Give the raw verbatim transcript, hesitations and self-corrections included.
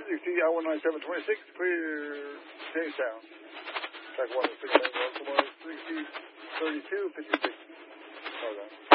sixty, I one ninety-seven twenty-six, clear Jamestown. Track one, six, sixty, thirty-two, fifty-six. Hold on.